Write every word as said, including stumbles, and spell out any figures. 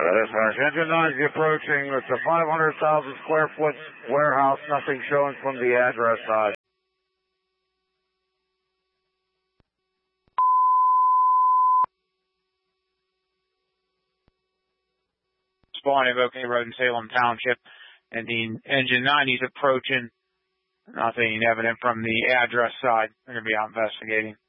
Dispatch. Engine nine is approaching. It's a five hundred thousand square foot warehouse. Nothing showing from the address side. Spawn Evoking Road in Salem Township. And the engine ninety is approaching. Nothing evident from the address side. They're going to be out investigating.